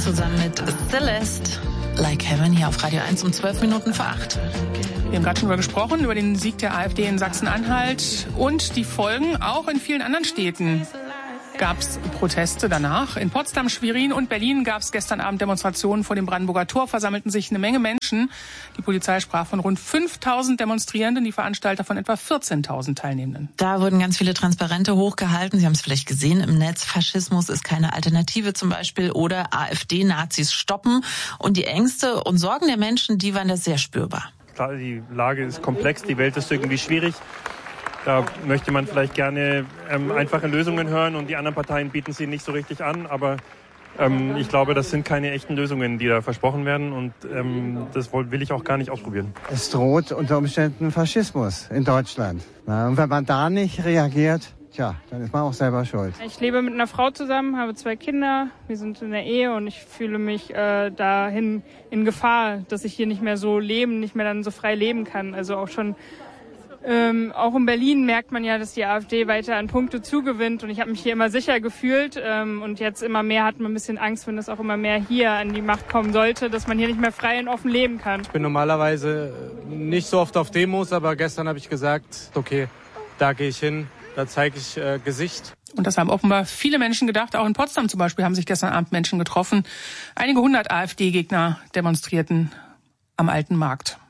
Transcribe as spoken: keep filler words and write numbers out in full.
zusammen mit Celeste, Like Heaven, hier auf Radio eins um zwölf Minuten vor acht. Wir haben gerade schon darüber gesprochen, über den Sieg der AfD in Sachsen-Anhalt und die Folgen. Auch in vielen anderen Städten gab es Proteste danach. In Potsdam, Schwerin und Berlin gab es gestern Abend Demonstrationen vor dem Brandenburger Tor, versammelten sich eine Menge Menschen. Die Polizei sprach von rund fünftausend Demonstrierenden, die Veranstalter von etwa vierzehntausend Teilnehmenden. Da wurden ganz viele Transparente hochgehalten. Sie haben es vielleicht gesehen im Netz. Faschismus ist keine Alternative zum Beispiel oder AfD-Nazis stoppen. Und die Ängste und Sorgen der Menschen, die waren da sehr spürbar. Klar, die Lage ist komplex, die Welt ist irgendwie schwierig. Da möchte man vielleicht gerne ähm, einfache Lösungen hören und die anderen Parteien bieten sie nicht so richtig an. Aber ähm, ich glaube, das sind keine echten Lösungen, die da versprochen werden und ähm, das will ich auch gar nicht ausprobieren. Es droht unter Umständen Faschismus in Deutschland. Na, und wenn man da nicht reagiert, tja, dann ist man auch selber schuld. Ich lebe mit einer Frau zusammen, habe zwei Kinder, wir sind in der Ehe und ich fühle mich äh, dahin in Gefahr, dass ich hier nicht mehr so leben, nicht mehr dann so frei leben kann. Also auch schon Ähm, auch in Berlin merkt man ja, dass die AfD weiter an Punkte zugewinnt und ich habe mich hier immer sicher gefühlt ähm, und jetzt immer mehr hat man ein bisschen Angst, wenn das auch immer mehr hier an die Macht kommen sollte, dass man hier nicht mehr frei und offen leben kann. Ich bin normalerweise nicht so oft auf Demos, aber gestern habe ich gesagt, okay, da gehe ich hin, da zeige ich äh, Gesicht. Und das haben offenbar viele Menschen gedacht. Auch in Potsdam zum Beispiel haben sich gestern Abend Menschen getroffen. Einige hundert AfD-Gegner demonstrierten am Alten Markt.